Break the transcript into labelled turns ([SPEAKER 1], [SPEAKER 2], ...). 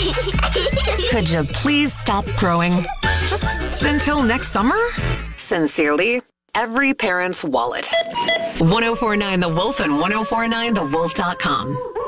[SPEAKER 1] Could you please stop growing? Just until next summer? Sincerely, every parent's wallet. 1049 The Wolf and 1049thewolf.com.